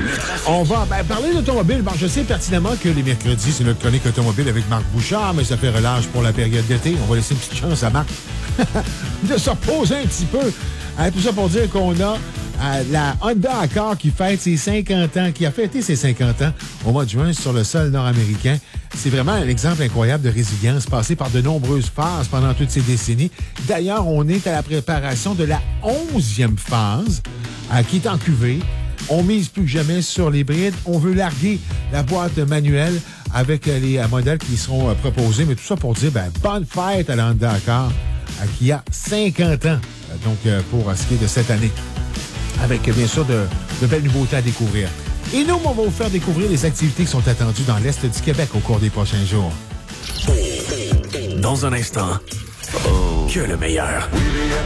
On va parler d'automobile. Bon, je sais pertinemment que les mercredis, c'est notre chronique automobile avec Marc Bouchard, mais ça fait relâche pour la période d'été. On va laisser une petite chance à Marc de se reposer un petit peu. Tout ça pour dire qu'on a la Honda Accord qui fête ses 50 ans, qui a fêté ses 50 ans au mois de juin sur le sol nord-américain. C'est vraiment un exemple incroyable de résilience, passé par de nombreuses phases pendant toutes ces décennies. D'ailleurs, on est à la préparation de la 11e phase, qui est en cuvée. On mise plus que jamais sur l'hybride. On veut larguer la boîte manuelle avec les modèles qui seront proposés. Mais tout ça pour dire, bonne fête à la Honda Accord, qui a 50 ans, donc pour ce qui est de cette année. Avec, bien sûr, de belles nouveautés à découvrir. Et nous, on va vous faire découvrir les activités qui sont attendues dans l'Est du Québec au cours des prochains jours. Dans un instant, que le meilleur.